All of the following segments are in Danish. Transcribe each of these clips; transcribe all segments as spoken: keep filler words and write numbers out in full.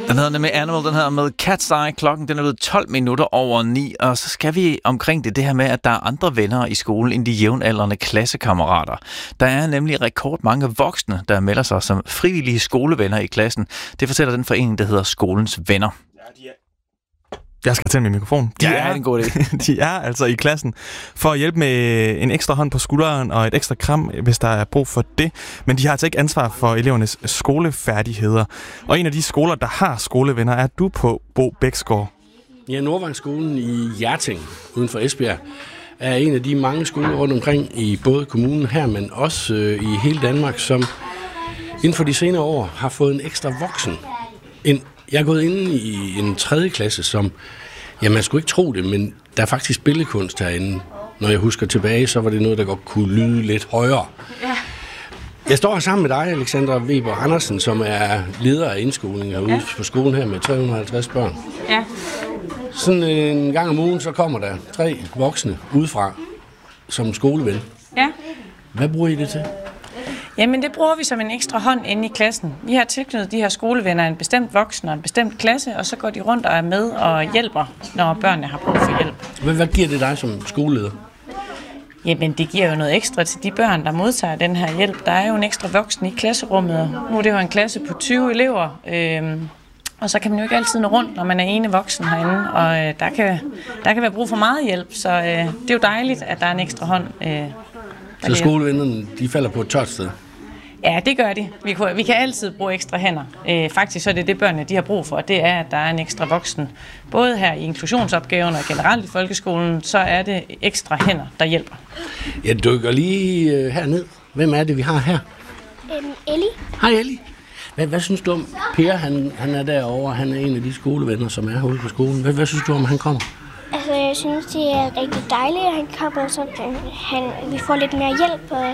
Den hedder nemlig Animal, den hedder med Cat's Eye. Klokken den er blevet tolv minutter over ni, og så skal vi omkring det, det her med, at der er andre venner i skolen end de jævnaldrende klassekammerater. Der er nemlig rekordmange voksne, der melder sig som frivillige skolevenner i klassen. Det fortæller den forening, der hedder Skolens Venner. Jeg skal tænde min mikrofon. De ja, er en god idé. De er altså i klassen for at hjælpe med en ekstra hånd på skulderen og et ekstra kram, hvis der er brug for det. Men de har altså ikke ansvar for elevernes skolefærdigheder. Og en af de skoler, der har skolevenner, er du på, Bo Bæksgaard. Ja, Nordvangsskolen i Hjerting, uden for Esbjerg, er en af de mange skoler rundt omkring i både kommunen her, men også øh, i hele Danmark, som inden for de senere år har fået en ekstra voksen ind. Jeg er gået inde i en tredje klasse, som, ja, man skulle ikke tro det, men der er faktisk billedkunst herinde. Når jeg husker tilbage, så var det noget, der godt kunne lyde lidt højere. Ja. Jeg står her sammen med dig, Alexandra Weber Andersen, som er leder af indskolingen herude ja. på skolen her med tre hundrede og halvtreds børn. Ja. Sådan en gang om ugen, så kommer der tre voksne udefra som skoleven. Ja. Hvad bruger I det til? Jamen, det bruger vi som en ekstra hånd inde i klassen. Vi har tilknyttet de her skolevenner en bestemt voksen og en bestemt klasse, og så går de rundt og er med og hjælper, når børnene har brug for hjælp. Hvad, hvad giver det dig som skoleleder? Jamen, det giver jo noget ekstra til de børn, der modtager den her hjælp. Der er jo en ekstra voksen i klasserummet. Nu er det jo en klasse på tyve elever, øhm, og så kan man jo ikke altid nå rundt, når man er ene voksen herinde, og øh, der, kan, der kan være brug for meget hjælp, så øh, det er jo dejligt, at der er en ekstra hånd. Øh, så skolevennerne, de falder på et tørt sted? Ja, det gør de. Vi kan, vi kan altid bruge ekstra hænder. Øh, faktisk så er det det, børnene de har brug for, det er, at der er en ekstra voksen. Både her i inklusionsopgaven og generelt i folkeskolen, så er det ekstra hænder, der hjælper. Jeg dykker lige øh, herned. Hvem er det, vi har her? Um, Ellie. Hej Ellie. Hvad, hvad synes du om Per? Han, han er derovre. Han er en af de skolevenner, som er herude på skolen. Hvad, hvad synes du om, han kommer? Altså, jeg synes, det er rigtig dejligt, at han kommer, så han, vi får lidt mere hjælp. Og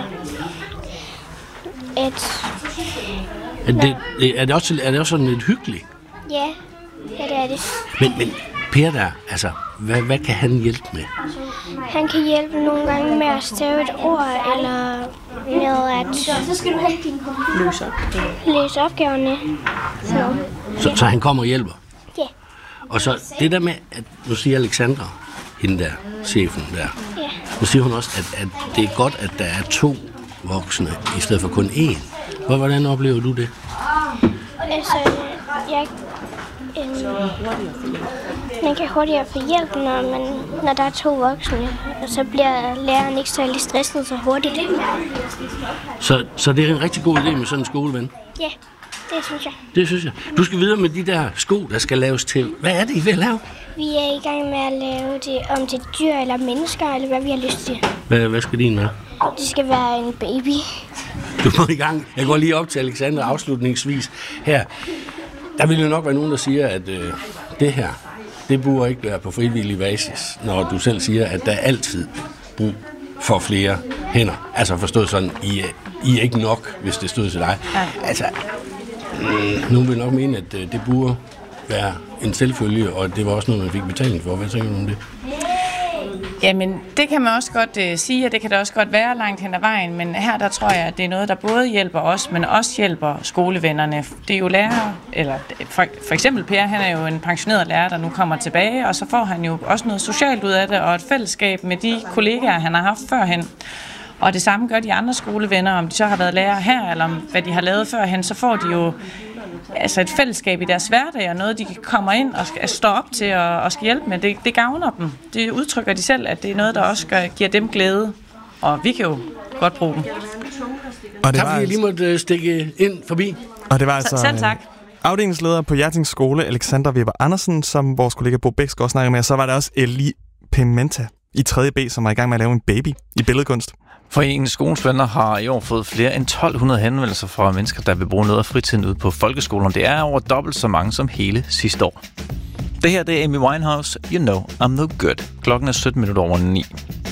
et... Er det, er, det også, er det også sådan lidt hyggeligt? Ja, ja det er det. Men, men Per der, altså, hvad, hvad kan han hjælpe med? Han kan hjælpe nogle gange med at stave et ord, eller med at så skal du have din løse opgaverne. Løse opgaverne. Så. Så, så han kommer og hjælper? Ja. Og så det der med, at nu siger Alexandra, hende der, chefen der, ja. Nu siger hun også, at, at det er godt, at der er to voksne, i stedet for kun én. Hvordan oplever du det? Altså, jeg... Øhm, man kan hurtigere få hjælp, når, man, når der er to voksne, og så bliver læreren ikke så stresset så hurtigt. Så, så det er en rigtig god idé med sådan en skoleven? Ja, det synes jeg. Det synes jeg. Du skal videre med de der sko, der skal laves til. Hvad er det, I vil lave? Vi er i gang med at lave det om til dyr eller mennesker, eller hvad vi har lyst til. Hvad, hvad skal din være? Det skal være en baby. Du må i gang. Jeg går lige op til Alexander afslutningsvis her. Der vil jo nok være nogen, der siger, at øh, det her, det burde ikke være på frivillig basis, når du selv siger, at der er altid brug for flere hænder. Altså forstået sådan, I, I er ikke nok, hvis det stod til dig. Altså, øh, nogen vil nok mene, at øh, det burde være en selvfølge, og det var også noget, man fik betaling for. Hvad tænker du om det? Jamen, det kan man også godt øh, sige, og det kan da også godt være langt hen ad vejen, men her der tror jeg, at det er noget, der både hjælper os, men også hjælper skolevennerne. Det er jo lærere, eller for, for eksempel Per, han er jo en pensioneret lærer, der nu kommer tilbage, og så får han jo også noget socialt ud af det, og et fællesskab med de kollegaer, han har haft førhen. Og det samme gør de andre skolevenner, om de så har været lærere her, eller om hvad de har lavet førhen, så får de jo altså et fællesskab i deres hverdag, og noget, de kommer ind og skal, stå op til og, og skal hjælpe med. Det, det gavner dem. Det udtrykker de selv, at det er noget, der også gør, giver dem glæde. Og vi kan jo godt bruge dem. Og det var vi lige måtte stikke ind forbi. Og det var altså selv tak. Afdelingsleder på Hjerting Skole, Alexandra Weber Andersen, som vores kollega Bo Bæksgaard snakker med. Så var der også Ellie Pimenta i tredje B, som er i gang med at lave en baby i billedkunst. Foreningen Skolens Venner har i år fået flere end tolv hundrede henvendelser fra mennesker, der vil bruge noget af fritiden ude på folkeskolen. Det er over dobbelt så mange som hele sidste år. Det her det er Amy Winehouse, You Know I'm No Good. Klokken er sytten minutter over ni.